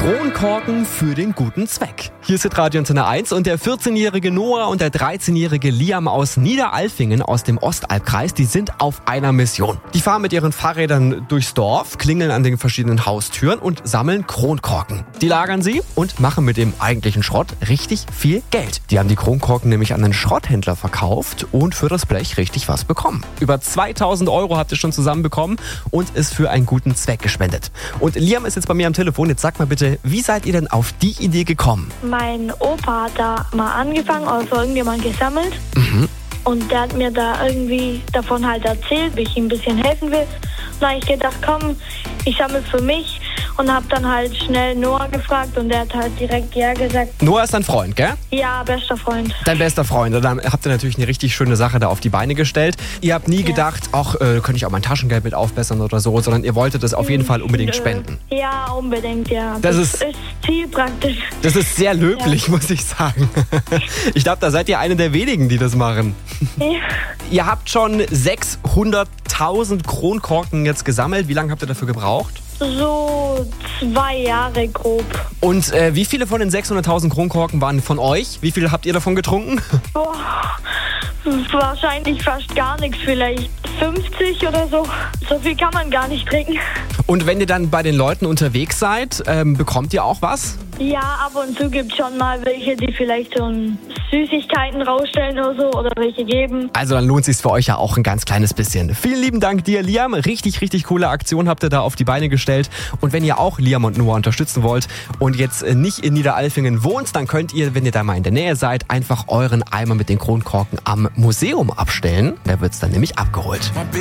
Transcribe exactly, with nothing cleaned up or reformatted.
Kronkorken für den guten Zweck. Hier ist Radio Antenne eins und der vierzehnjährige Noah und der dreizehnjährige Liam aus Niederalfingen aus dem Ostalbkreis, die sind auf einer Mission. Die fahren mit ihren Fahrrädern durchs Dorf, klingeln an den verschiedenen Haustüren und sammeln Kronkorken. Die lagern sie und machen mit dem eigentlichen Schrott richtig viel Geld. Die haben die Kronkorken nämlich an einen Schrotthändler verkauft und für das Blech richtig was bekommen. Über zweitausend Euro habt ihr schon zusammenbekommen und ist für einen guten Zweck gespendet. Und Liam ist jetzt bei mir am Telefon. Jetzt sag mal bitte, wie seid ihr denn auf die Idee gekommen? Mein Opa hat da mal angefangen, also irgendjemand gesammelt. Mhm. Und der hat mir da irgendwie davon halt erzählt, wie ich ihm ein bisschen helfen will. Und da habe ich gedacht, komm, ich sammle für mich. Und habe dann halt schnell Noah gefragt und der hat halt direkt ja gesagt. Noah ist dein Freund, gell? Ja, bester Freund. Dein bester Freund. Dann habt ihr natürlich eine richtig schöne Sache da auf die Beine gestellt. Ihr habt nie Ja. gedacht, ach, äh, könnte ich auch mein Taschengeld mit aufbessern oder so, sondern ihr wolltet es auf jeden Fall unbedingt Äh, spenden. Ja, unbedingt, ja. Das ist- ist Ziel praktisch. Das ist sehr löblich, muss ich sagen. Ich glaube, da seid ihr eine der wenigen, die das machen. Ja. Ihr habt schon sechshunderttausend Kronkorken jetzt gesammelt. Wie lange habt ihr dafür gebraucht? So zwei Jahre grob. Und äh, wie viele von den sechshunderttausend Kronkorken waren von euch? Wie viele habt ihr davon getrunken? Boah, wahrscheinlich fast gar nichts, vielleicht fünfzig oder so. So viel kann man gar nicht trinken. Und wenn ihr dann bei den Leuten unterwegs seid, ähm, bekommt ihr auch was? Ja, ab und zu gibt es schon mal welche, die vielleicht so ein Süßigkeiten rausstellen oder so oder welche geben. Also dann lohnt sich's für euch ja auch ein ganz kleines bisschen. Vielen lieben Dank dir, Liam. Richtig, richtig coole Aktion habt ihr da auf die Beine gestellt. Und wenn ihr auch Liam und Noah unterstützen wollt und jetzt nicht in Niederalfingen wohnt, dann könnt ihr, wenn ihr da mal in der Nähe seid, einfach euren Eimer mit den Kronkorken am Museum abstellen. Da wird's dann nämlich abgeholt.